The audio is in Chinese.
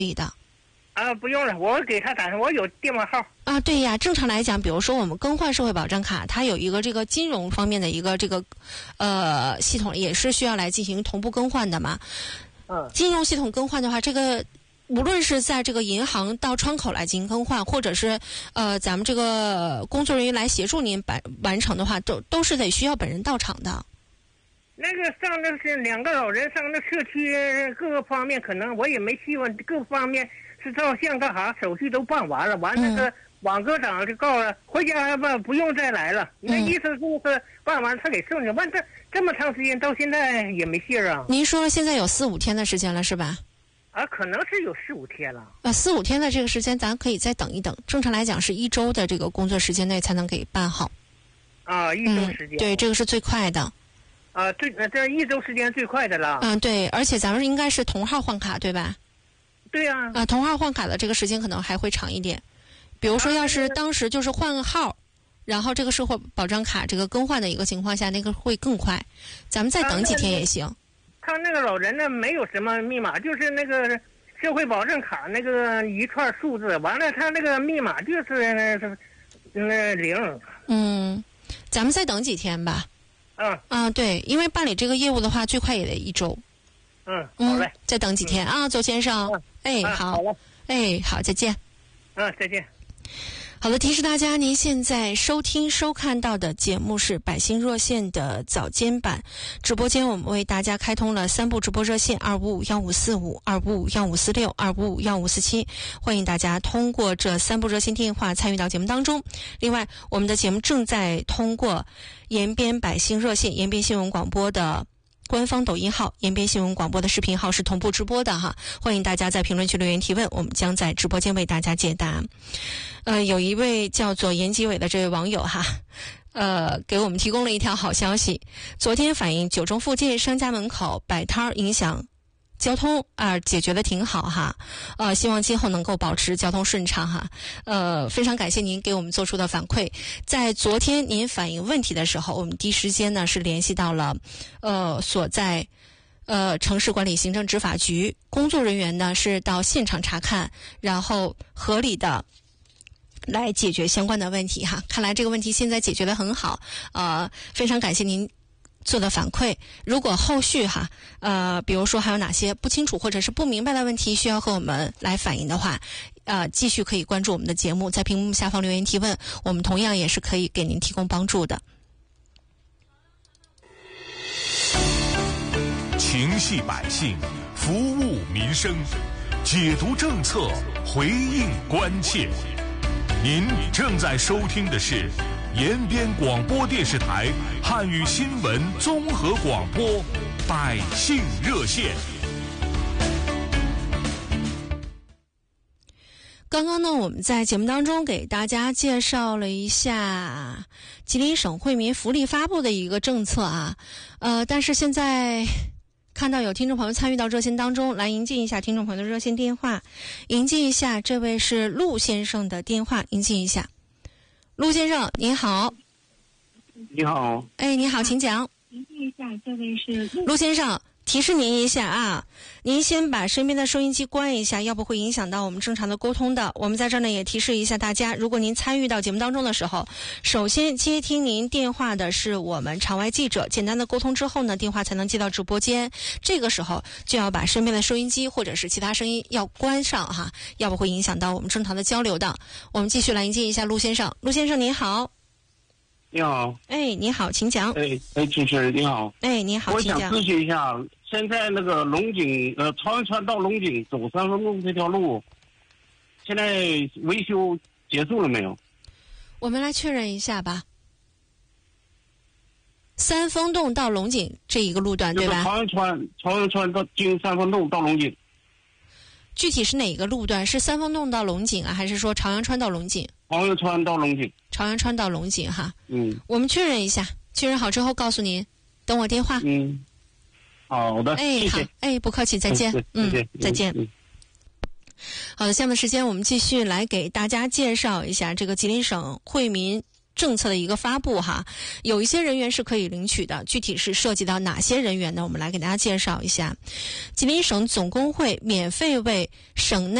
的。 不用了，我给他打，我有电话号。 对呀，正常来讲，比如说我们更换社会保障卡，它有一个这个金融方面的一个这个系统，也是需要来进行同步更换的嘛。金融系统更换的话，这个无论是在这个银行到窗口来进行更换，或者是咱们这个工作人员来协助您完成的话，都是得需要本人到场的。 那个上的是2个老人上那社区各个方面，可能我也没希望各方面是照相干啥手续都办完了，完那个网科长就告了，回家吧不用再来了。那意思就是办完他给剩下，完这么长时间到现在也没信啊。 您说现在有4、5天的时间了是吧？ 可能是有4、5天了。 4、5天的这个时间咱可以再等一等，正常来讲是1周的这个工作时间内才能给办好。 1周时间。 对，这个是最快的。 这1周时间最快的了。 对，而且咱们应该是同号换卡对吧？ 对呀。 同号换卡的这个时间可能还会长一点。比如说要是当时就是换个号，然后这个社会保障卡这个更换的一个情况下，那个会更快。咱们再等几天也行。 他那个老人呢没有什么密码，就是那个社会保障卡那个一串数字，完了他那个密码就是0。 咱们再等几天吧。对，因为办理这个业务的话，最快也得1周。 好嘞。 再等几天啊，邹先生。好。 好了。 好，再见。 再见。 好的，提示大家，您现在收看到的节目是百姓热线的早间版直播间，我们为大家开通了3部直播热线：2551545、2551546、2551547，欢迎大家通过这3部热线电话参与到节目当中。另外，我们的节目正在通过延边百姓热线、延边新闻广播的官方抖音号、延边新闻广播的视频号是同步直播的哈，欢迎大家在评论区留言提问，我们将在直播间为大家解答。有一位叫做严吉伟的这位网友哈，给我们提供了一条好消息。昨天反映9中附近商家门口摆摊影响交通解决的挺好哈，希望今后能够保持交通顺畅哈。非常感谢您给我们做出的反馈。在昨天您反映问题的时候，我们第一时间呢是联系到了所在城市管理行政执法局工作人员呢是到现场查看，然后合理的来解决相关的问题哈。看来这个问题现在解决得很好，非常感谢您做的反馈。如果后续哈，比如说还有哪些不清楚或者是不明白的问题需要和我们来反映的话，继续可以关注我们的节目，在屏幕下方留言提问，我们同样也是可以给您提供帮助的。 情系百姓，服务民生，解读政策，回应关切。您正在收听的是延边广播电视台汉语新闻综合广播百姓热线。 刚刚呢，我们在节目当中给大家介绍了一下吉林省惠民福利发布的一个政策啊，但是现在看到有听众朋友参与到热线当中，来迎接一下听众朋友的热线电话，迎接一下，这位是陆先生的电话，迎接一下。陆先生您好。 你好。 你好，请讲。 迎接一下，这位是陆先生，提示您一下啊，您先把身边的收音机关一下，要不会影响到我们正常的沟通的。我们在这儿呢也提示一下大家，如果您参与到节目当中的时候，首先接听您电话的是我们场外记者，简单的沟通之后呢，电话才能接到直播间。这个时候就要把身边的收音机或者是其他声音要关上哈，要不会影响到我们正常的交流的。我们继续来迎接一下陆先生。陆先生您好。 你好。 你好，请讲。 主持人你好。 你好，请讲。 我想咨询一下，现在那个龙井朝阳川到龙井走3分钟这条路，现在维修结束了没有？ 我们来确认一下吧。三丰洞到龙井这一个路段对吧？ 朝阳川到经三丰洞到龙井。 具体是哪一个路段？是三丰洞到龙井啊，还是说朝阳川到龙井？ 朝阳川到龙井。 朝阳川到龙井哈。我们确认一下，确认好之后告诉您，等我电话。 好的。谢谢。 好，不客气，再见。再见。好的，下面时间我们继续来给大家介绍一下这个吉林省惠民政策的一个发布哈，有一些人员是可以领取的，具体是涉及到哪些人员呢？我们来给大家介绍一下。吉林省总工会免费为省内